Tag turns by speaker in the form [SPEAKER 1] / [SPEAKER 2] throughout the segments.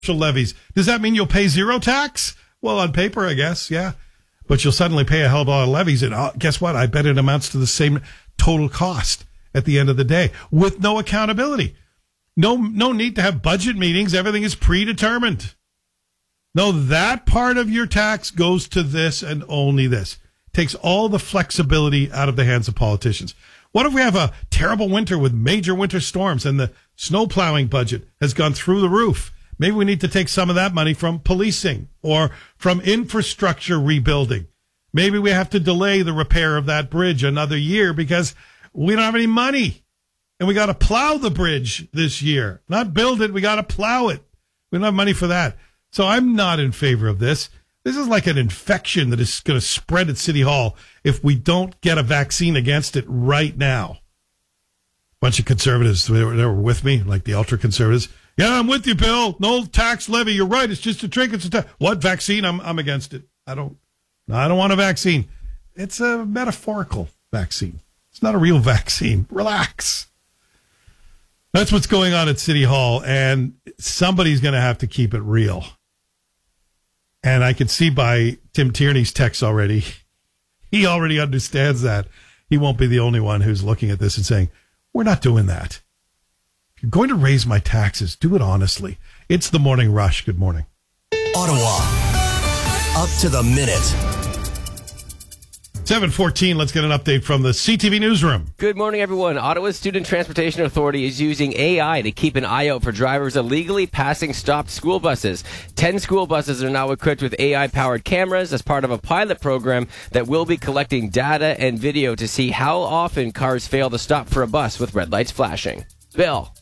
[SPEAKER 1] levies. Does that mean you'll pay zero tax? Well, on paper, I guess, yeah. But you'll suddenly pay a hell of a lot of levies. And guess what? I bet it amounts to the same total cost at the end of the day with no accountability. No need to have budget meetings. Everything is predetermined. No, that part of your tax goes to this and only this. Takes all the flexibility out of the hands of politicians. What if we have a terrible winter with major winter storms and the snow plowing budget has gone through the roof? Maybe we need to take some of that money from policing or from infrastructure rebuilding. Maybe we have to delay the repair of that bridge another year because we don't have any money. And we got to plow the bridge this year. Not build it, we got to plow it. We don't have money for that. So I'm not in favor of this. This is like an infection that is going to spread at City Hall if we don't get a vaccine against it right now. Bunch of conservatives, they were with me, like the ultra-conservatives. Yeah, I'm with you, Bill. No tax levy. You're right. It's just a trick. It's a tax. What vaccine? I'm against it. I don't want a vaccine. It's a metaphorical vaccine. It's not a real vaccine. Relax. That's what's going on at City Hall, and somebody's going to have to keep it real. And I can see by Tim Tierney's text already, he already understands that. He won't be the only one who's looking at this and saying, we're not doing that. If you're going to raise my taxes, do it honestly. It's the Morning Rush. Good morning.
[SPEAKER 2] Ottawa, up to the minute.
[SPEAKER 1] 7:14, let's get an update from the CTV newsroom.
[SPEAKER 3] Good morning, everyone. Ottawa's Student Transportation Authority is using AI to keep an eye out for drivers illegally passing stopped school buses. 10 school buses are now equipped with AI-powered cameras as part of a pilot program that will be collecting data and video to see how often cars fail to stop for a bus with red lights flashing. Bill.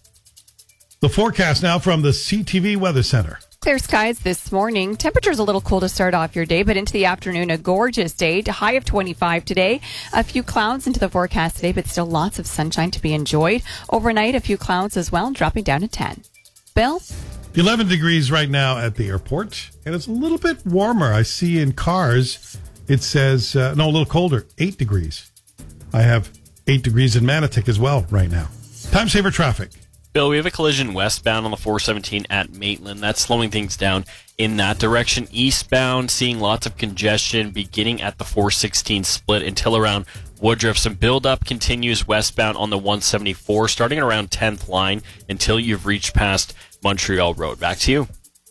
[SPEAKER 1] The forecast now from the CTV Weather Center.
[SPEAKER 4] Clear skies this morning. Temperatures a little cool to start off your day, but into the afternoon, a gorgeous day. High of 25 today. A few clouds into the forecast today, but still lots of sunshine to be enjoyed. Overnight, a few clouds as well, dropping down to 10. Bill?
[SPEAKER 1] 11 degrees right now at the airport, and it's a little bit warmer. I see in cars, it says, a little colder, 8 degrees. I have 8 degrees in Manotick as well right now. Time saver traffic.
[SPEAKER 5] Bill, we have a collision westbound on the 417 at Maitland. That's slowing things down in that direction. Eastbound, seeing lots of congestion beginning at the 416 split until around Woodruff. Some buildup continues westbound on the 174, starting around 10th line until you've reached past Montreal Road. Back to you.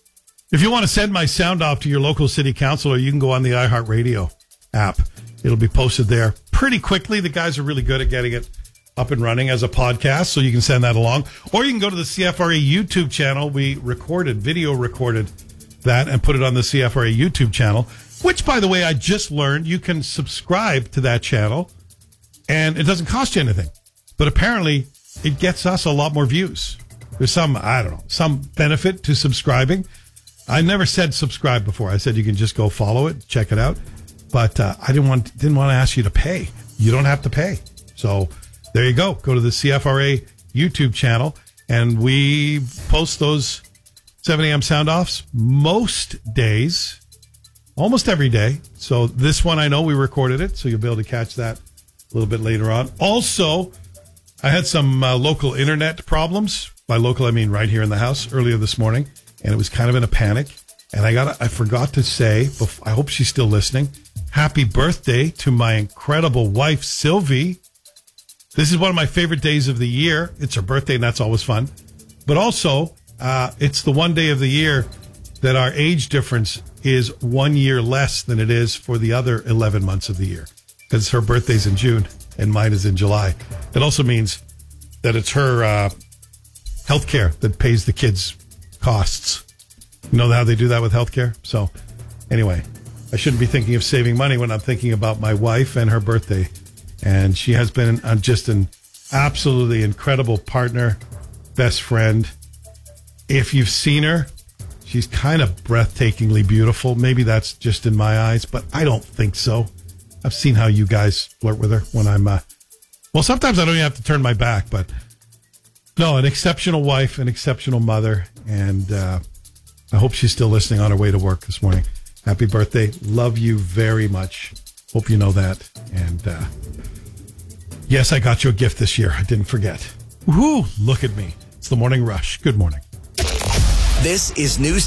[SPEAKER 1] If you want to send my sound off to your local city councilor, you can go on the iHeartRadio app. It'll be posted there pretty quickly. The guys are really good at getting it up and running as a podcast, so you can send that along. Or you can go to the CFRA YouTube channel. We video recorded that and put it on the CFRA YouTube channel, which, by the way, I just learned you can subscribe to that channel, and it doesn't cost you anything. But apparently, it gets us a lot more views. There's some benefit to subscribing. I never said subscribe before. I said you can just go follow it, check it out. But I didn't want to ask you to pay. You don't have to pay. So there you go. Go to the CFRA YouTube channel, and we post those 7 a.m. sound-offs most days, almost every day. So this one, I know we recorded it, so you'll be able to catch that a little bit later on. Also, I had some local internet problems. By local, I mean right here in the house earlier this morning, and it was kind of in a panic. And I forgot to say, I hope she's still listening, happy birthday to my incredible wife, Sylvie. This is one of my favorite days of the year. It's her birthday, and that's always fun. But also, it's the one day of the year that our age difference is 1 year less than it is for the other 11 months of the year. Because her birthday's in June, and mine is in July. It also means that it's her health care that pays the kids' costs. You know how they do that with health care? So, anyway, I shouldn't be thinking of saving money when I'm thinking about my wife and her birthday. And she has been just an absolutely incredible partner, best friend. If you've seen her, she's kind of breathtakingly beautiful. Maybe that's just in my eyes, but I don't think so. I've seen how you guys flirt with her when I'm, sometimes I don't even have to turn my back, but no, an exceptional wife, an exceptional mother. And I hope she's still listening on her way to work this morning. Happy birthday. Love you very much. Hope you know that. And yes, I got you a gift this year. I didn't forget. Woohoo! Look at me. It's the Morning Rush. Good morning.
[SPEAKER 2] This is News